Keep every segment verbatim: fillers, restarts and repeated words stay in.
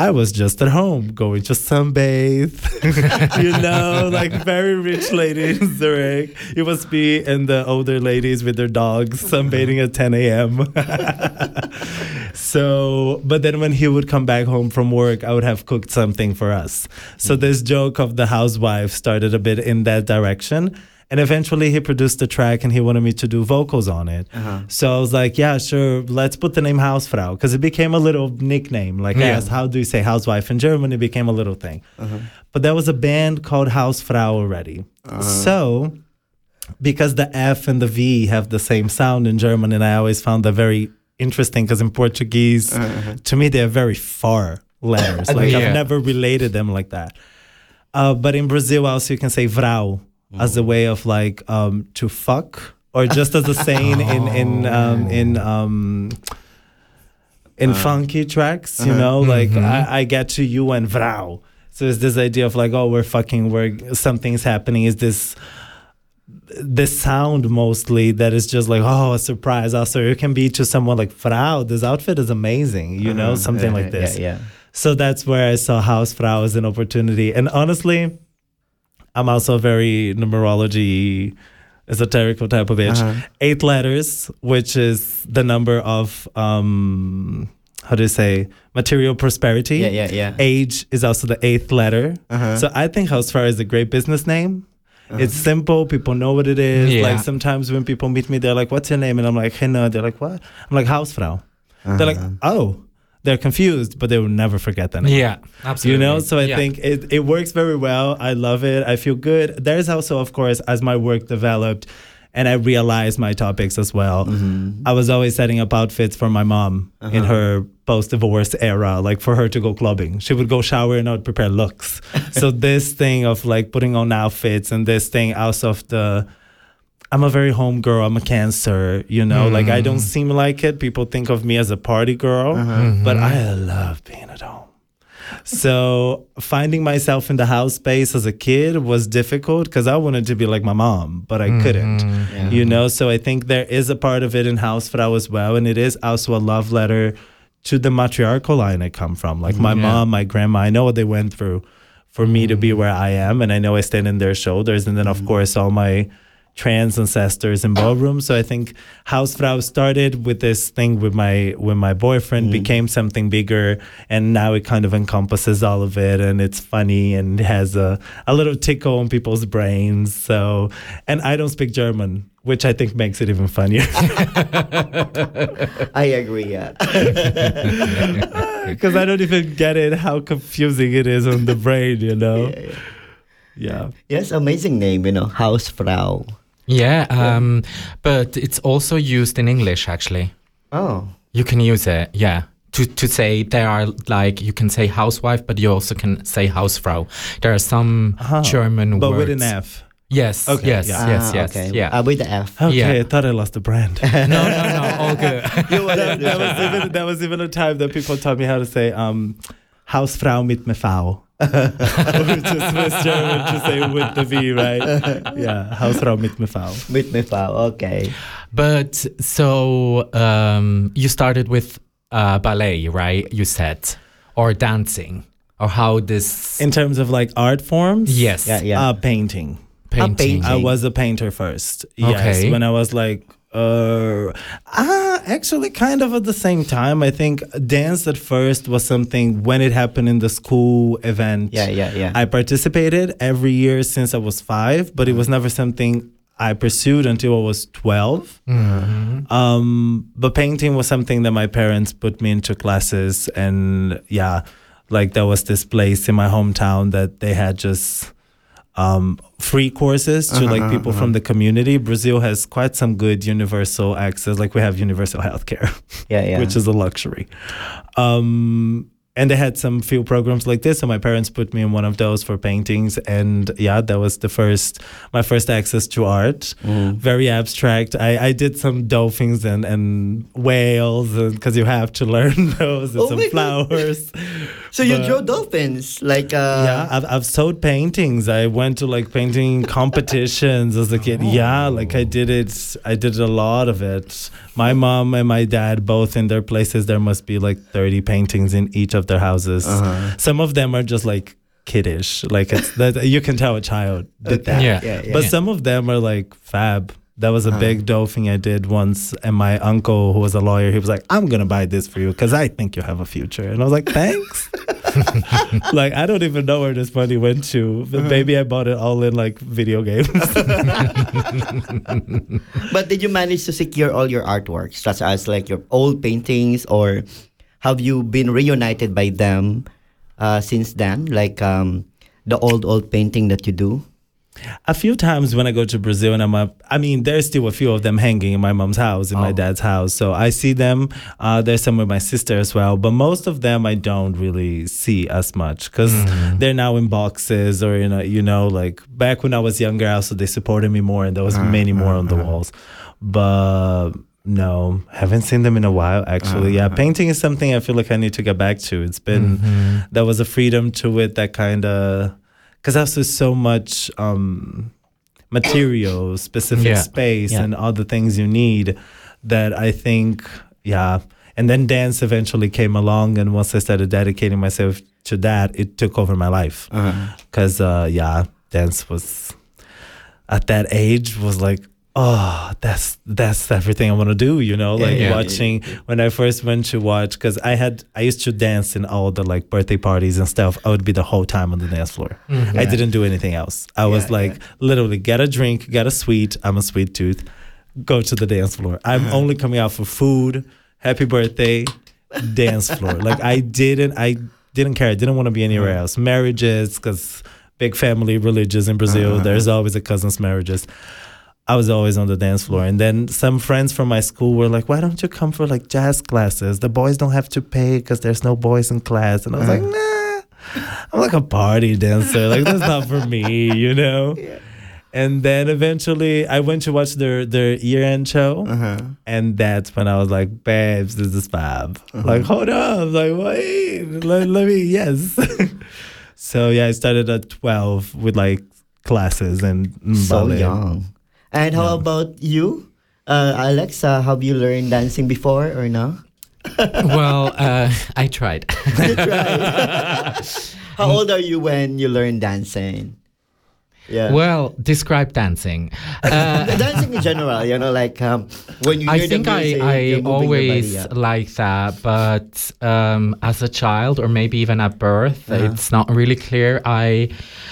I was just at home going to sunbathe, you know, like very rich lady in Zurich. It was me and the older ladies with their dogs sunbathing at ten a.m. So, but then when he would come back home from work, I would have cooked something for us. So this joke of the housewife started a bit in that direction. And eventually he produced the track and he wanted me to do vocals on it. Uh-huh. So I was like, yeah, sure, let's put the name Hausfrau, because it became a little nickname. Like yeah. I asked, how do you say housewife in German? It became a little thing. Uh-huh. But there was a band called Hausfrau already. Uh-huh. So because the F and the V have the same sound in German, and I always found that very interesting, because in Portuguese, uh-huh. to me, they're very far letters. Like yeah. I've never related them like that. Uh, but in Brazil also you can say vrau, as a way of like um, to fuck, or just as a saying oh. in in um, in um, in uh, funky tracks, you uh-huh. know, like mm-hmm. I, I get to you and vrau. So it's this idea of like, oh, we're fucking, we're something's happening. Is this this sound mostly that is just like, oh, a surprise. Also, it can be to someone like, vrau, this outfit is amazing, you uh-huh. know, something yeah, like this. Yeah, yeah. So that's where I saw Hausfrau as an opportunity, and honestly, I'm also a very numerology, esoterical type of bitch. Uh-huh. Eight letters, which is the number of, um, how do you say, material prosperity. Yeah, yeah, yeah. Age is also the eighth letter. Uh-huh. So I think Hausfrau is a great business name. Uh-huh. It's simple. People know what it is. Yeah. Like sometimes when people meet me, they're like, what's your name? And I'm like, Henna. They're like, what? I'm like, Hausfrau. Uh-huh. They're like, oh. They're confused, but they will never forget that name. Yeah, absolutely. You know, so I yeah. think it, it works very well. I love it. I feel good. There's also, of course, as my work developed and I realized my topics as well, mm-hmm. I was always setting up outfits for my mom uh-huh. in her post-divorce era, like for her to go clubbing. She would go shower and I would prepare looks. So this thing of like putting on outfits and this thing also of the... I'm a very home girl. I'm a Cancer, you know, mm. like I don't seem like it. People think of me as a party girl, uh-huh. mm-hmm. but I love being at home. So finding myself in the house space as a kid was difficult because I wanted to be like my mom, but I mm-hmm. couldn't, yeah. you know. So I think there is a part of it in Hausfrau as well. And it is also a love letter to the matriarchal line I come from. Like my yeah. mom, my grandma, I know what they went through for me mm-hmm. to be where I am. And I know I stand in their shoulders. And then, of mm-hmm. course, all my trans ancestors in ballroom. So I think Hausfrau started with this thing with my with my boyfriend, mm. became something bigger, and now it kind of encompasses all of it, and it's funny and has a, a little tickle on people's brains. So, and I don't speak German, which I think makes it even funnier. I agree, yeah. Because I don't even get it, how confusing it is on the brain, you know? Yeah, yeah. Yeah. Yes, amazing name, you know, Hausfrau. Yeah, um, but it's also used in English, actually. Oh. You can use it, yeah. To to say there are, like, you can say housewife, but you also can say Hausfrau. There are some uh-huh. German but words. But with an F. Yes, okay, yes, yeah. yes, ah, yes, okay. yeah. Uh, with the F. Okay, yeah. I thought I lost the brand. no, no, no, all good. that, that, was even, that was even a time that people taught me how to say um, Hausfrau mit me V. Which is Swiss German to say with the V, right? Yeah, Hausfrau mit me V. Mit me V, okay. But so um, you started with uh, ballet, right? You said, or dancing, or how this... In terms of like art forms? Yes. Yeah, yeah. Uh, painting. Painting. painting. I was a painter first. Yes, okay. When I was like... Uh, ah, actually, kind of at the same time. I think dance at first was something when it happened in the school event. Yeah, yeah, yeah. I participated every year since I was five, but it was never something I pursued until I was twelve. Mm-hmm. Um, but painting was something that my parents put me into classes, and yeah, like there was this place in my hometown that they had just um free courses to uh-huh, like people uh-huh. from the community. Brazil has quite some good universal access. Like we have universal healthcare, yeah, yeah, which is a luxury. Um, and they had some few programs like this, and my parents put me in one of those for paintings. And yeah, that was the first, my first access to art. Mm. Very abstract. I, I did some dolphins and, and whales, because you have to learn those, and oh some flowers. So you But- draw dolphins, like uh, yeah, I've, I've sold paintings. I went to like painting competitions as a kid. Yeah, like I did it. I did a lot of it. My mom and my dad, both in their places, there must be like thirty paintings in each of their houses. Uh-huh. Some of them are just like kiddish. Like it's that you can tell a child did that. Yeah. yeah, yeah. But some of them are like fab. That was a Uh-huh. big dough thing I did once. And my uncle, who was a lawyer, he was like, I'm going to buy this for you because I think you have a future. And I was like, thanks. Like, I don't even know where this money went to. But maybe I bought it all in like video games. But did you manage to secure all your artworks, such as like your old paintings, or have you been reunited by them uh, since then? Like um, the old old painting that you do. A few times when I go to Brazil and I'm up, I mean, there's still a few of them hanging in my mom's house, in my Oh. dad's house. So I see them. Uh, there's some with my sister as well. But most of them I don't really see as much because they're now in boxes or, you know, you know, like back when I was younger, also they supported me more and there was many more on the walls. But no, haven't seen them in a while, actually. Yeah, painting is something I feel like I need to get back to. It's been, there was a freedom to it that kind of, because also so much um, material, specific Yeah. space, Yeah. and all the things you need that I think, yeah. And then dance eventually came along, and once I started dedicating myself to that, it took over my life. Because, uh, yeah, dance was, at that age, was like, oh, that's that's everything I want to do, you know, like yeah. watching when I first went to watch, because I had I used to dance in all the like birthday parties and stuff. I would be the whole time on the dance floor. I didn't do anything else. I was Yeah, like literally get a drink, get a sweet. I'm a sweet tooth. Go to the dance floor. I'm only coming out for food. Happy birthday, dance floor. Like I didn't I didn't care. I didn't want to be anywhere else. Marriages, because big family religious in Brazil. There's always a cousin's marriages. I was always on the dance floor. And then some friends from my school were like, why don't you come for like jazz classes? The boys don't have to pay because there's no boys in class. And I was like, nah, I'm like a party dancer. Like, that's not for me, you know? And then eventually I went to watch their, their year-end show. And that's when I was like, babes, this is fab. Like, hold up. Like, wait, let, let me, yes. So, yeah, I started at twelve with like classes and So ballet. young. And how about you, uh, Alexa? Have you learned dancing before or no? Well, uh, I tried. You tried. How old are you when you learned dancing? Yeah. Well, describe dancing. Uh, The dancing in general, you know, like um, when you hear I think the music, I, you're I moving your always body, yeah. like that, but um, as a child or maybe even at birth, Uh-huh. it's not really clear. I,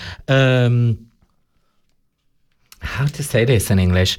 um, how to say this in English?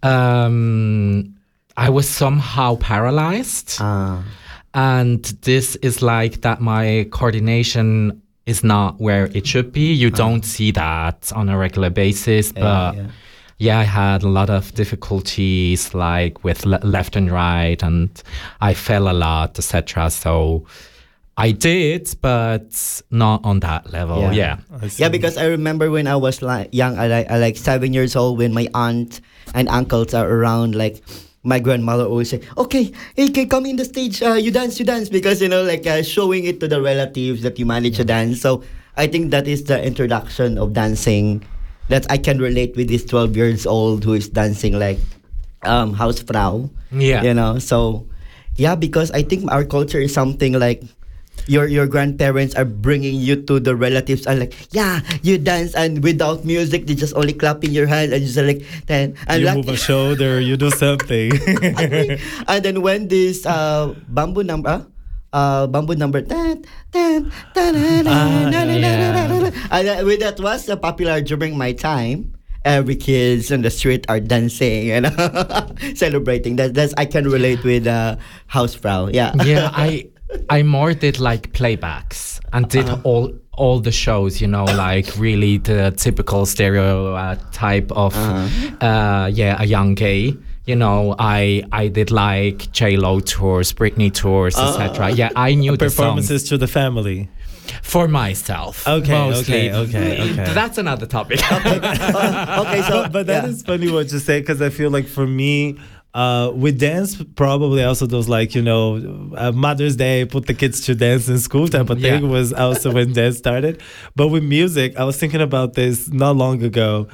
Um, I was somehow paralyzed, Ah. and this is like that. My coordination is not where it should be. You don't see that on a regular basis, Yeah, but. yeah. Yeah, I had a lot of difficulties, like with le- left and right, and I fell a lot, et cetera. So I did, but not on that level. Yeah. Yeah, I see. Yeah, because I remember when I was like young, I like, I like seven years old, when my aunt and uncles are around, like my grandmother always say, "Okay, hey, okay, come in the stage, uh, you dance, you dance," because you know, like uh, showing it to the relatives that you manage to dance. So I think that is the introduction of dancing that I can relate with this twelve years old who is dancing like um Hausfrau. Yeah. You know, so yeah, because I think our culture is something like your your grandparents are bringing you to the relatives and like, yeah, you dance, and without music they just only clapping your hand and just like then and You like, move a shoulder, you do something. and then when this uh bamboo number uh bamboo number tan, tan, tan, tan, Ah, tan, tan, yeah. tan, tan, tan. And that, when that was uh, popular during my time, every kids on the street are dancing and celebrating. That that's I can relate with uh Hausfrau. Yeah. yeah. I I more did like playbacks and did Uh-huh. all all the shows. You know, like really the typical stereotype of Uh-huh. uh, yeah, a young gay. You know, I I did like J Lo tours, Britney tours, et cetera. Yeah, I knew the songs. Performances to the family. For myself. Okay, mostly. okay, okay, okay. That's another topic. okay, so But, but that yeah. is funny what you say, because I feel like for me, Uh, with dance, probably also those like, you know, uh, Mother's Day, put the kids to dance in school type of thing Yeah. was also when dance started. But with music, I was thinking about this not long ago.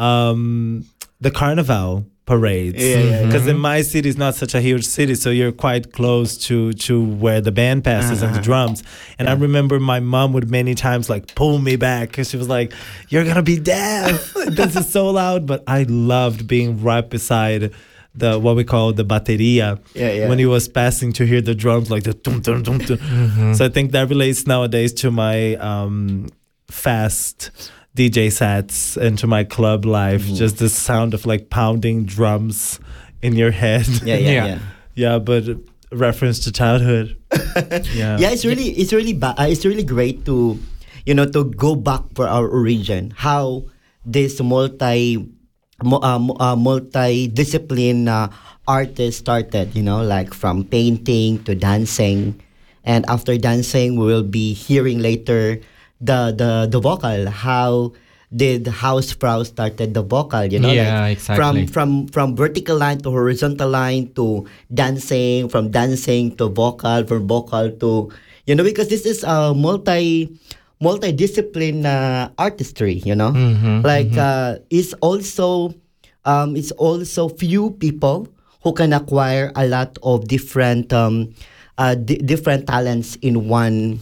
Um, the Carnival parades. Yeah, yeah, yeah. Because in my city, it's not such a huge city, so you're quite close to to where the band passes and the drums. And I remember my mom would many times like pull me back because she was like, "You're gonna be deaf. This is so loud." But I loved being right beside the what we call the bateria. Yeah, yeah. When he was passing to hear the drums like the tum tum tum tum. So I think that relates nowadays to my um, fast D J sets and to my club life. Just the sound of like pounding drums in your head. Yeah, yeah, Yeah. yeah. Yeah, but reference to childhood. Yeah. Yeah, it's really it's really ba- uh, it's really great to, you know, to go back for our origin. How this multi mu- uh, mu- uh, multi-discipline uh, artist started, you know, like from painting to dancing, and after dancing we will be hearing later the the the vocal. How did House Frau started the vocal, you know, Yeah, like exactly. from from from vertical line to horizontal line to dancing, from dancing to vocal, from vocal to, you know, because this is a multi multidiscipline uh, artistry, you know, Mhm, like uh, it's also um, it's also few people who can acquire a lot of different um, uh, di- different talents in one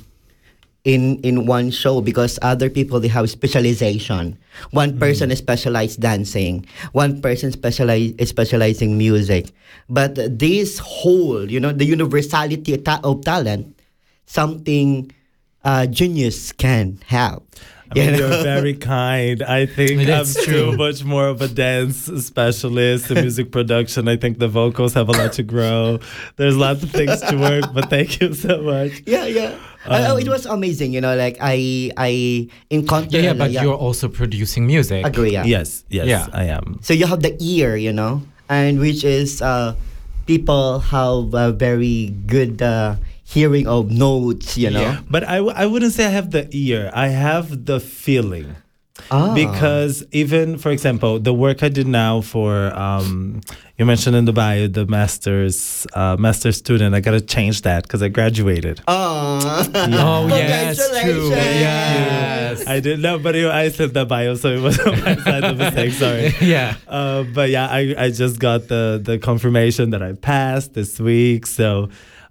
in in one show, because other people, they have specialization. One person is specialized dancing, one person specialize is specializing music, but this whole, you know, the universality ta- of talent, something uh, genius can have. I mean, You know? you're very kind. I think I'm That's too true. much more of a dance specialist in music production. I think the vocals have a lot to grow. There's lots of things to work, but thank you so much. Yeah, yeah. Uh, oh, it was amazing, you know, like I I encountered. Yeah, yeah, but yeah. you're also producing music. Agree, yeah. Yes, yes, Yeah. I am. So you have the ear, you know, and which is uh, people have a very good uh, hearing of notes, you know. Yeah. But I, w- I wouldn't say I have the ear. I have the feeling. Ah. Because even, for example, the work I did now for, um, you mentioned in the bio, the master's uh, master's student, I got to change that because I graduated. Ah. Oh, yes, true. Congratulations. Yes. I didn't know, but it, I said the bio, so it was on my side of mistake. Sorry. Yeah. Uh, but yeah, I, I just got the, the confirmation that I passed this week. So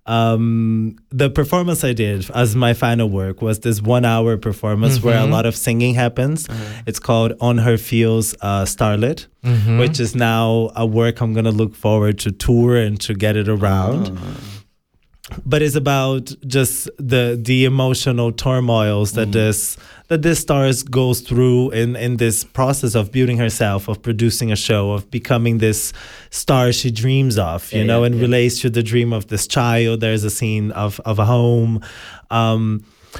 um, the performance I did as my final work was this one hour performance where a lot of singing happens. It's called On Her Feels uh, Starlit, which is now a work I'm going to look forward to tour and to get it around. But it's about just the the emotional turmoils that this that this stars goes through in in this process of building herself, of producing a show, of becoming this star she dreams of, you Yeah, know, yeah, and yeah. relates to the dream of this child. There's a scene of of a home. Um,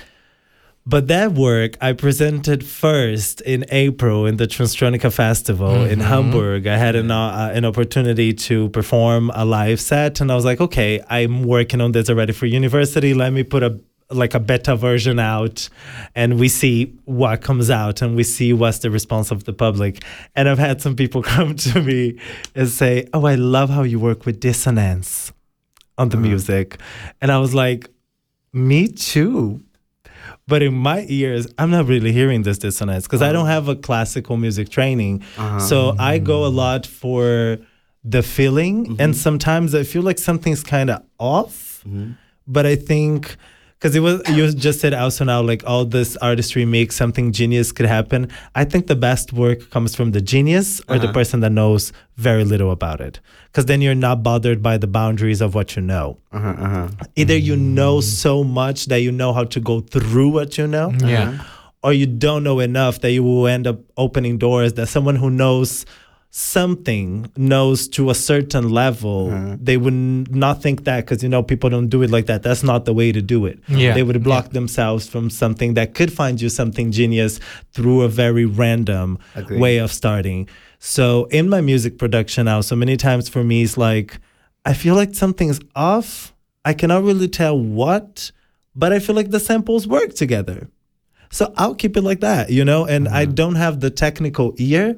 But that work I presented first in April in the Transtronica Festival in Hamburg. I had an uh, an opportunity to perform a live set, and I was like, okay, I'm working on this already for university. Let me put a like a beta version out, and we see what comes out, and we see what's the response of the public. And I've had some people come to me and say, "Oh, I love how you work with dissonance on the music," and I was like, "Me too." But in my ears, I'm not really hearing this dissonance because I don't have a classical music training. So I go a lot for the feeling. And sometimes I feel like something's kind of off. But I think, because it was, you just said also now, like all this artistry makes something genius could happen. I think the best work comes from the genius or the person that knows very little about it. Because then you're not bothered by the boundaries of what you know. Uh-huh, uh-huh. Either you know so much that you know how to go through what you know, Yeah. or you don't know enough that you will end up opening doors that someone who knows something knows to a certain level. They would n- not think that because, you know, people don't do it like that. That's not the way to do it. Yeah. They would block themselves from something that could find you something genius through a very random Agreed. way of starting. So in my music production now, so many times for me, it's like, I feel like something's off. I cannot really tell what, but I feel like the samples work together. So I'll keep it like that, you know, and I don't have the technical ear,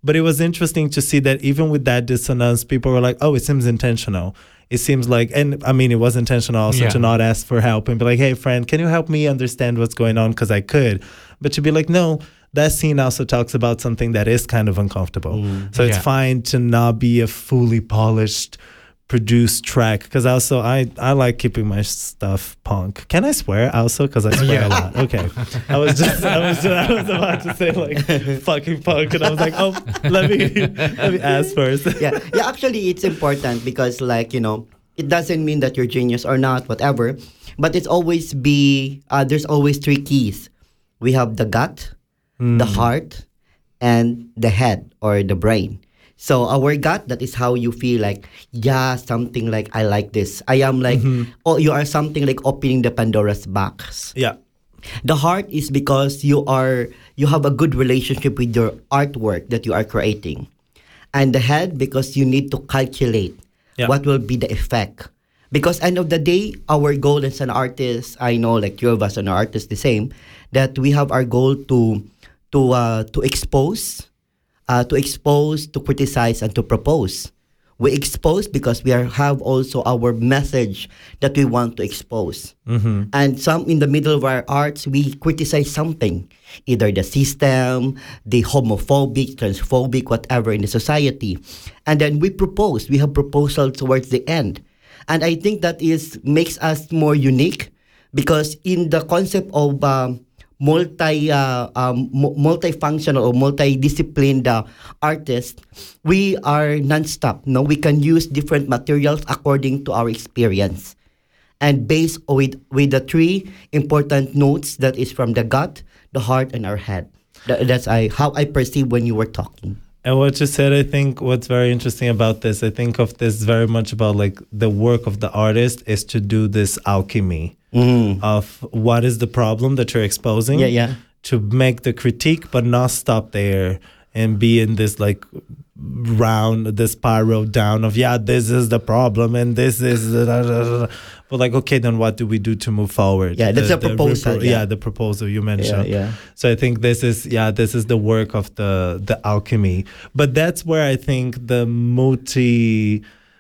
But it was interesting to see that even with that dissonance, people were like, oh, it seems intentional. It seems like, and I mean, it was intentional also Yeah. to not ask for help and be like, hey, friend, can you help me understand what's going on? Because I could. But to be like, no, that scene also talks about something that is kind of uncomfortable. So it's Yeah. fine to not be a fully polished, produced track. Because also, I, I like keeping my stuff punk. Can I swear also? Because I swear Yeah. a lot. Okay. I was just, I was, just, I was about to say like fucking punk. And I was like, oh, let me, let me ask first. yeah, yeah. Actually, it's important because, like, you know, it doesn't mean that you're genius or not, whatever. But it's always be. Uh, there's always three keys. We have the gut, the heart, and the head or the brain. So our gut, that is how you feel like, yeah, something like I like this. I am like, oh, you are something like opening the Pandora's box. Yeah. The heart is because you are you have a good relationship with your artwork that you are creating. And the head because you need to calculate Yeah. what will be the effect. Because end of the day, our goal as an artist, I know like you of us and artists the same, that we have our goal to to uh, to expose, uh, to expose, to criticize, and to propose. We expose because we are, have also our message that we want to expose. Mm-hmm. And some in the middle of our arts, we criticize something, either the system, the homophobic, transphobic, whatever in the society. And then we propose. We have proposal towards the end. And I think that is makes us more unique because in the concept of um, multi uh, um, mu- multifunctional or multidisciplined uh, artist, we are non-stop. No, we can use different materials according to our experience, and based with with the three important notes that is from the gut, the heart, and our head. That, that's I how I perceive when you were talking. And what you said, I think what's very interesting about this, I think of this very much about like the work of the artist is to do this alchemy of what is the problem that you're exposing. Yeah, yeah. To make the critique, but not stop there and be in this like round, this spiral down of, yeah, this is the problem and this is, the, da, da, da, da. But like, okay, then what do we do to move forward? Yeah, that's the, a proposal, repro- yeah. yeah, the proposal you mentioned. Yeah, yeah. So I think this is, yeah, this is the work of the the alchemy. But that's where I think the multi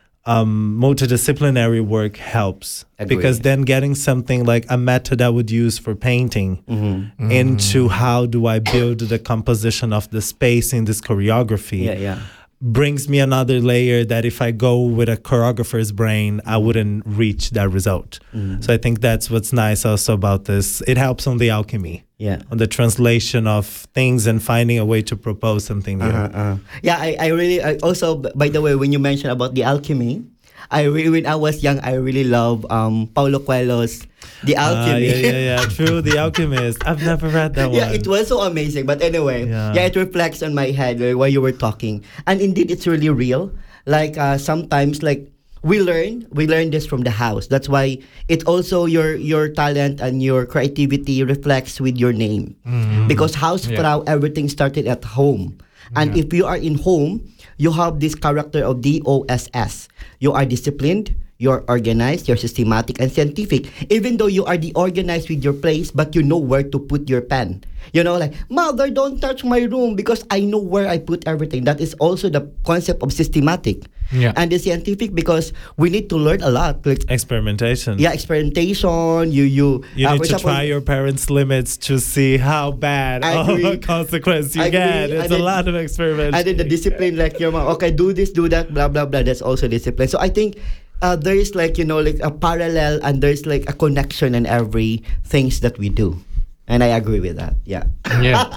um, multidisciplinary work helps. Agree. Because then getting something like a method I would use for painting Mm-hmm. into how do I build the composition of the space in this choreography Yeah, yeah. brings me another layer that if I go with a choreographer's brain, I wouldn't reach that result. Mm-hmm. So I think that's what's nice also about this. It helps on the alchemy, Yeah. on the translation of things and finding a way to propose something new. Uh-huh, uh. Yeah, I, I really I also b- by the way, when you mentioned about the alchemy, I really when I was young I really love um Paulo Coelho's The Ah, Alchemy. yeah, yeah, yeah. True, The Alchemist. I've never read that one. Yeah, it was so amazing. But anyway, Yeah. yeah, it reflects on my head uh, while you were talking. And indeed, it's really real. Like uh, sometimes, like we learn, we learn this from the house. That's why it also your your talent and your creativity reflects with your name. Because Hausfrau, everything started at home. And if you are in home, you have this character of D O S S. You are disciplined. You're organized, you're systematic and scientific. Even though you are the organized with your place, but you know where to put your pen. You know, like, Mother, don't touch my room because I know where I put everything. That is also the concept of systematic. Yeah. And the scientific because we need to learn a lot. Like, Experimentation. yeah, experimentation. You you You uh, need for to example, try your parents' limits to see how bad I of a agree. consequence you I get. agree. It's And a then- lot of experimentation. And then the discipline, like your mom, okay, do this, do that, blah blah blah. That's also discipline. So I think uh, there is like you know like a parallel and there's like a connection in every things that we do, and I agree with that. Yeah, Yeah.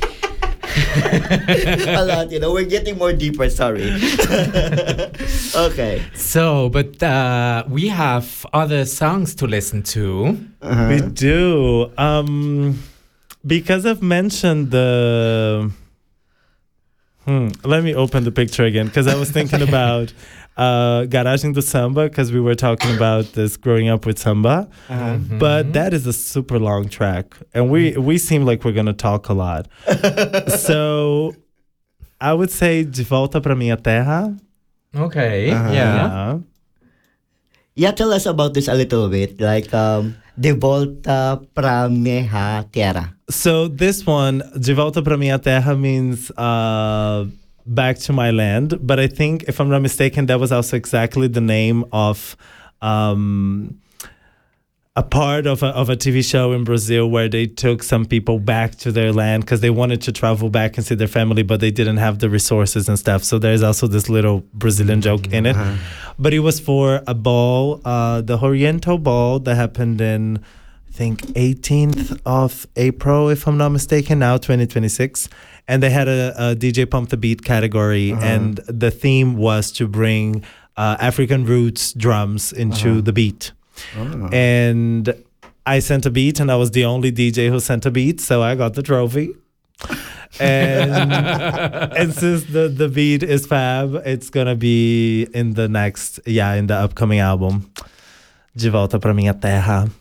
a lot. You know, we're getting more deeper. Sorry. Okay. So, but uh, we have other songs to listen to. We do. Um, because I've mentioned the. Hmm, let me open the picture again because I was thinking about uh, Garagem do Samba because we were talking about this growing up with samba. But that is a super long track, and we we seem like we're gonna talk a lot. So I would say De Volta Pra Minha Terra. Okay. Yeah. Yeah. Yeah, tell us about this a little bit. Like um, De Volta Pra Minha Terra. So this one, De Volta Pra Minha Terra, means uh, back to my land. But I think, if I'm not mistaken, that was also exactly the name of um, a part of a, of a T V show in Brazil where they took some people back to their land because they wanted to travel back and see their family, but they didn't have the resources and stuff. So there's also this little Brazilian joke in it. Uh-huh. But it was for a ball, uh, the Oriental Ball that happened in, I think, eighteenth of April, if I'm not mistaken, now twenty twenty-six. And they had a, a D J Pump the Beat category. Uh-huh. And the theme was to bring uh, African roots drums into uh-huh. the beat. Oh. And I sent a beat, and I was the only D J who sent a beat, so I got the trophy. And, and since the, the beat is fab, it's gonna be in the next, yeah, in the upcoming album. De Volta Pra Minha Terra.